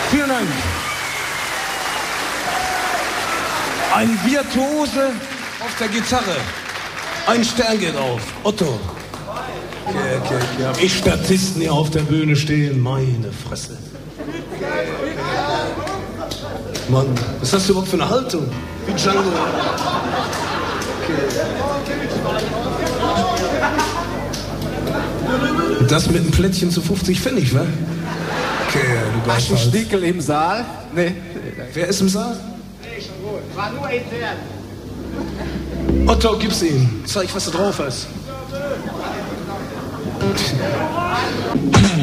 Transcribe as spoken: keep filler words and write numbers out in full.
Vielen Dank. Ein Virtuose auf der Gitarre. Ein Stern geht auf. Otto. Okay, okay, okay. Hab ich Statisten hier auf der Bühne stehen. Meine Fresse. Mann, was hast du überhaupt für eine Haltung? Wie Django. Okay. Und das mit einem Plättchen zu fünfzig Pfennig, wa? Okay, du weißt halt. Aschenstickel im Saal? Nee. Wer ist im Saal? Nee, schon gut. War nur intern. Otto, gib's ihm. Zeig, was du drauf hast.